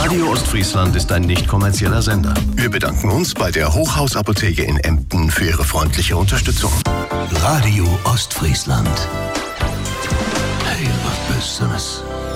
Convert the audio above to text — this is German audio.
Radio Ostfriesland ist ein nicht kommerzieller Sender. Wir bedanken uns bei der Hochhausapotheke in Emden für ihre freundliche Unterstützung. Radio Ostfriesland. Heel wat Besseres.